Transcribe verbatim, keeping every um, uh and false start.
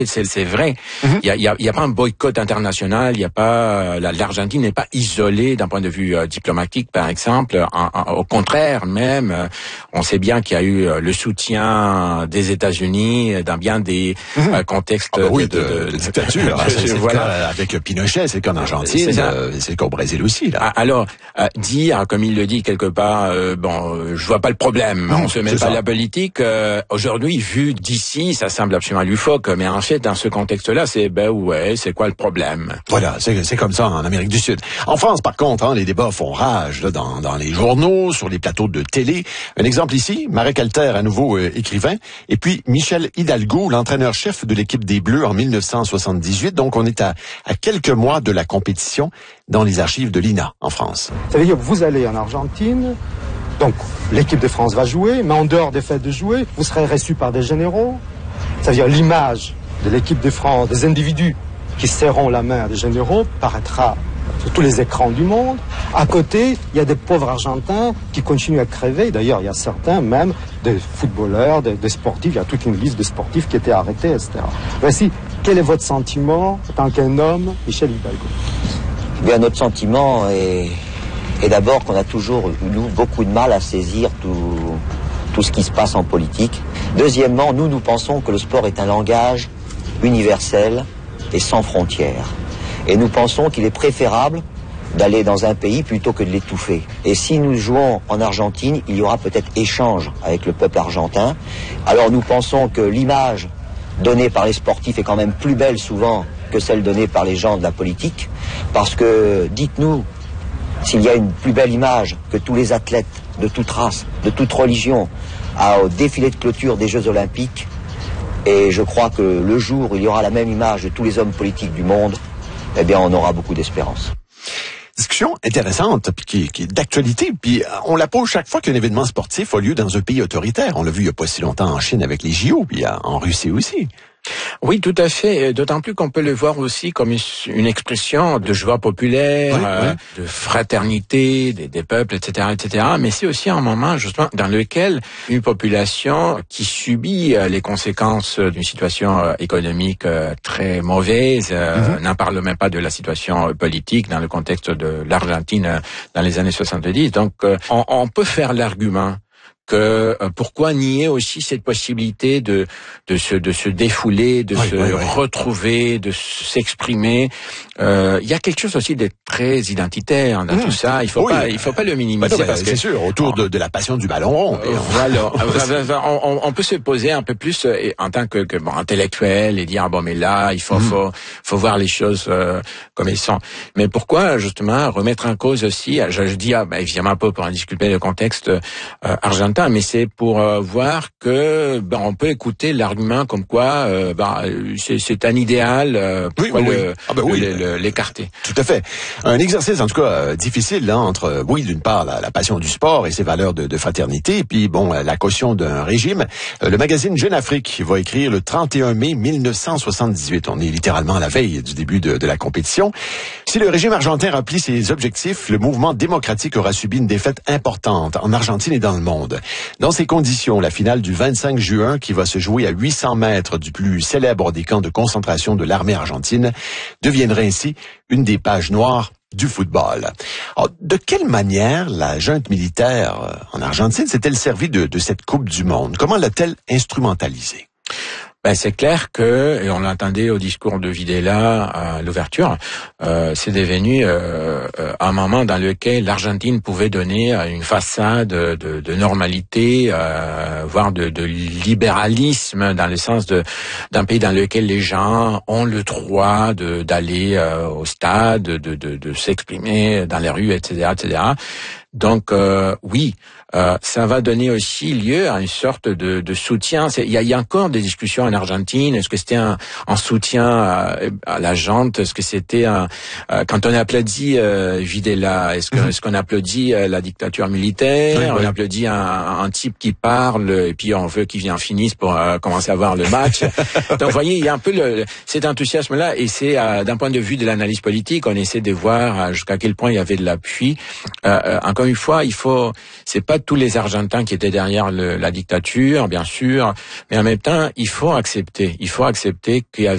C'est, c'est vrai. Il mm-hmm. y a, y a, y a pas un boycott international. Il y a pas la, l'Argentine n'est pas isolée d'un point de vue euh, diplomatique, par exemple. En, en, au contraire, même, euh, on sait bien qu'il y a eu euh, le soutien des États-Unis dans bien des mm-hmm. euh, contextes ah bah oui, de, de, de, de, de dictature. Hein, c'est, c'est voilà. Le cas avec Pinochet, c'est le cas en Argentine, c'est, euh, c'est le cas au Brésil aussi. Là. Alors, euh, dire, comme il le dit quelque part, euh, bon, euh, je vois pas le problème. Mm-hmm. On se met pas à la politique. Euh, aujourd'hui, vu d'ici, ça semble absolument loufoque, mais en fait, dans ce contexte-là, c'est ben ouais, c'est quoi le problème? Voilà, c'est, c'est comme ça en Amérique du Sud. En France, par contre, hein, les débats font rage là, dans, dans les journaux, sur les plateaux de télé. Un exemple ici, Marek Alter, à nouveau euh, écrivain, et puis Michel Hidalgo, l'entraîneur-chef de l'équipe des Bleus en dix-neuf cent soixante-dix-huit. Donc, on est à, à quelques mois de la compétition dans les archives de l'I N A en France. Ça veut dire que vous allez en Argentine, donc l'équipe de France va jouer, mais en dehors des faits de jouer, vous serez reçu par des généraux. Ça veut dire l'image de l'équipe de France, des individus qui serront la main à des généraux, paraîtra sur tous les écrans du monde. À côté, il y a des pauvres Argentins qui continuent à crever. D'ailleurs, il y a certains, même des footballeurs, des, des sportifs, il y a toute une liste de sportifs qui étaient arrêtés, et cetera. Voici, quel est votre sentiment en tant qu'un homme, Michel Hidalgo? Eh bien, notre sentiment est, est d'abord qu'on a toujours, nous, beaucoup de mal à saisir tout, tout ce qui se passe en politique. Deuxièmement, nous, nous pensons que le sport est un langage universel et sans frontières. Et nous pensons qu'il est préférable d'aller dans un pays plutôt que de l'étouffer. Et si nous jouons en Argentine, il y aura peut-être échange avec le peuple argentin. Alors nous pensons que l'image donnée par les sportifs est quand même plus belle souvent que celle donnée par les gens de la politique. Parce que, dites-nous, s'il y a une plus belle image que tous les athlètes de toute race, de toute religion, au défilé de clôture des Jeux Olympiques, et je crois que le jour où il y aura la même image de tous les hommes politiques du monde, eh bien, on aura beaucoup d'espérance. Discussion intéressante, puis qui, qui est d'actualité, puis on la pose chaque fois qu'un événement sportif a lieu dans un pays autoritaire. On l'a vu il n'y a pas si longtemps en Chine avec les J O, puis en Russie aussi. Oui, tout à fait. D'autant plus qu'on peut le voir aussi comme une expression de joie populaire, oui, euh, oui. de fraternité des, des peuples, et cetera, et cetera. Mais c'est aussi un moment justement dans lequel une population qui subit les conséquences d'une situation économique très mauvaise, euh, mm-hmm. n'en parle même pas de la situation politique dans le contexte de l'Argentine dans les années soixante-dix. Donc, on, on peut faire l'argument que euh, pourquoi nier aussi cette possibilité de de se de se défouler, de oui, se oui, oui. retrouver, de s'exprimer. Euh, il y a quelque chose aussi de très identitaire dans mmh. tout ça. Il faut oui. pas il faut pas le minimiser. Bah non, parce que c'est sûr autour de, de la passion du ballon rond. Euh, voilà, on, on peut se poser un peu plus en tant que, que bon, intellectuel et dire ah bon mais là il faut mmh. faut faut voir les choses euh, comme elles sont. Mais pourquoi justement remettre en cause aussi? Je, je dis ah bah, évidemment pas pour en discuter le contexte euh, argentin. Mais c'est pour euh, voir que ben, on peut écouter l'argument comme quoi euh, ben, c'est, c'est un idéal, euh, pourquoi oui, oui, le, oui. Ah ben oui. le, le, l'écarter. Tout à fait. Un exercice en tout cas euh, difficile là, entre oui d'une part la, la passion du sport et ses valeurs de, de fraternité, et puis bon la caution d'un régime. Euh, le magazine Jeune Afrique va écrire le trente et un mai mille neuf cent soixante-dix-huit. On est littéralement à la veille du début de, de la compétition. Si le régime argentin remplit ses objectifs, le mouvement démocratique aura subi une défaite importante en Argentine et dans le monde. Dans ces conditions, la finale du vingt-cinq juin, qui va se jouer à huit cents mètres du plus célèbre des camps de concentration de l'armée argentine, deviendrait ainsi une des pages noires du football. Alors, de quelle manière la junte militaire en Argentine s'est-elle servie de, de cette Coupe du Monde? Comment l'a-t-elle instrumentalisée? Ben c'est clair que, et on l'entendait au discours de Videla à l'ouverture, euh, c'est devenu euh, un moment dans lequel l'Argentine pouvait donner une façade de, de, de normalité, euh, voire de, de libéralisme, dans le sens de d'un pays dans lequel les gens ont le droit de, d'aller euh, au stade, de, de, de s'exprimer dans les rues, et cetera, et cetera. Donc euh, oui, euh, ça va donner aussi lieu à une sorte de, de soutien. Il y a, y a encore des discussions en Argentine. Est-ce que c'était un, un soutien à, à la junte? Est-ce que c'était un, euh, quand on applaudit euh, Videla? Est-ce que mm-hmm. est-ce qu'on applaudit euh, la dictature militaire? Oui, on oui. applaudit un, un type qui parle et puis on veut qu'il vienne finisse pour euh, commencer à voir le match. Donc vous voyez, il y a un peu le, cet enthousiasme-là, et c'est euh, d'un point de vue de l'analyse politique, on essaie de voir euh, jusqu'à quel point il y avait de l'appui. Euh, euh, encore une fois, il faut, c'est pas tous les Argentins qui étaient derrière le, la dictature, bien sûr, mais en même temps, il faut accepter, il faut accepter qu'il y avait